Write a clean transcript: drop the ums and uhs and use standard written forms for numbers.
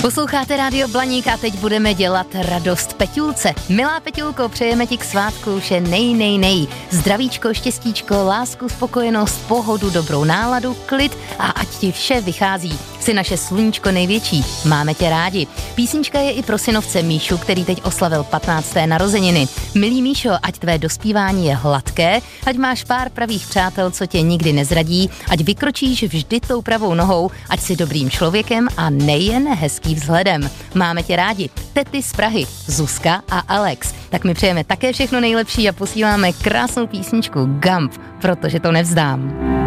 Posloucháte Rádio Blaník a teď budeme dělat radost Peťulce. Milá Peťulko, přejeme ti k svátku vše nej. Zdravíčko, štěstíčko, lásku, spokojenost, pohodu, dobrou náladu, klid a ať ti vše vychází. Jsi naše sluníčko největší, máme tě rádi. Písnička je i pro synovce Míšu, který teď oslavil 15. narozeniny. Milý Míšo, ať tvé dospívání je hladké, ať máš pár pravých přátel, co tě nikdy nezradí, ať vykročíš vždy tou pravou nohou, ať jsi dobrým člověkem a nejen hezký vzhledem. Máme tě rádi. Tety z Prahy, Zuzka a Alex. Tak my přejeme také všechno nejlepší a posíláme krásnou písničku Gump, protože to nevzdám.